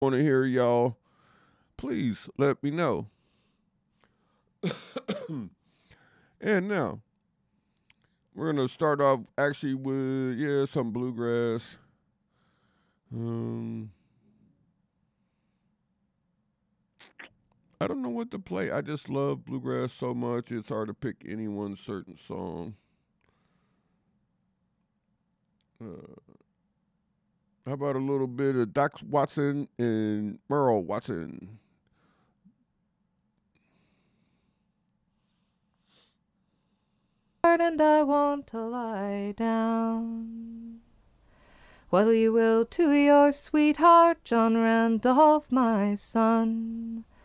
Want to hear y'all? Please let me know. And now we're gonna start off actually with some bluegrass. Um, I don't know what to play. I just love bluegrass so much. It's hard to pick any one certain song. Uh, how about a little bit of Doc Watson and Merle Watson? And I want to lie down. Well, you will to your sweetheart, John Randolph, my son.